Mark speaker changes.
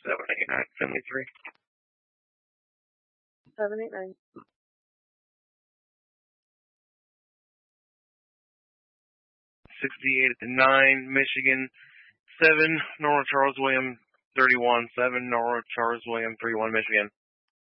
Speaker 1: 789, Finley 3.
Speaker 2: 789.
Speaker 1: 68 at the 9, Michigan 7, Nora Charles William 31, 7, Nora Charles William 31, Michigan.